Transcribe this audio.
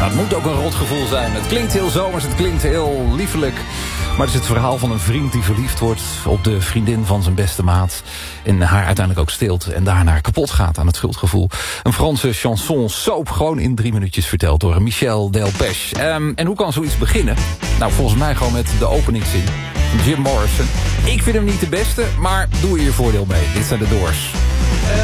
het moet ook een rotgevoel zijn. Het klinkt heel zomers, het klinkt heel liefelijk. Maar het is het verhaal van een vriend die verliefd wordt op de vriendin van zijn beste maat. En haar uiteindelijk ook steelt en daarna kapot gaat aan het schuldgevoel. Een Franse chanson soap, gewoon in 3 minuutjes verteld door Michel Delpech. En hoe kan zoiets beginnen? Nou, volgens mij gewoon met de openingszin van Jim Morrison. Ik vind hem niet de beste, maar doe er je voordeel mee. Dit zijn de Doors.